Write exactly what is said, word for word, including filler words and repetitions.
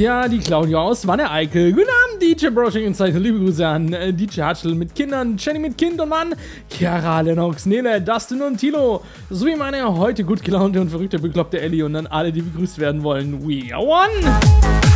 Ja, die Claudia aus Wanne-Eickel. Guten Abend, D J Brushing und Zeit. Liebe Grüße an äh, D J Hatschel mit Kindern, Jenny mit Kind und Mann, Chiara, Lennox, Nele, Dustin und Tilo. Sowie meine heute gut gelaunte und verrückte, bekloppte Ellie und dann alle, die begrüßt werden wollen. We are one!